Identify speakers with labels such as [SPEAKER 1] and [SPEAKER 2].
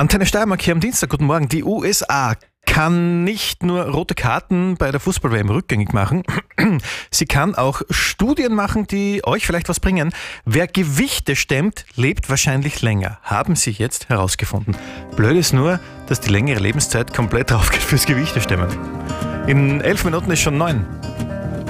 [SPEAKER 1] Antenne Steiermark hier am Dienstag. Guten Morgen. Die USA kann nicht nur rote Karten bei der Fußball-WM rückgängig machen, sie kann auch Studien machen, die euch vielleicht was bringen. Wer Gewichte stemmt, lebt wahrscheinlich länger, haben sie jetzt herausgefunden. Blöd ist nur, dass die längere Lebenszeit komplett drauf geht fürs Gewichtestemmen. In 11 Minuten ist schon 9.